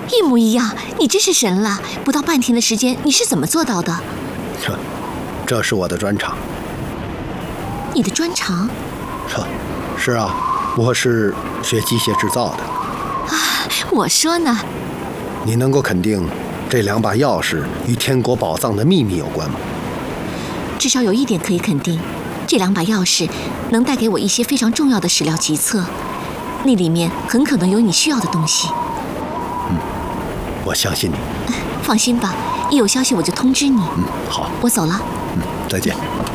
一模一样，你真是神了！不到半天的时间，你是怎么做到的？ 这是我的专长。 你的专长？ 是啊，我是学机械制造的。 啊，我说呢。 你能够肯定这2把钥匙与天国宝藏的秘密有关吗？ 至少有一点可以肯定，这2把钥匙能带给我一些非常重要的史料集册，那里面很可能有你需要的东西。 我相信你。 放心吧，一有消息我就通知你。 好， 我走了。 再见。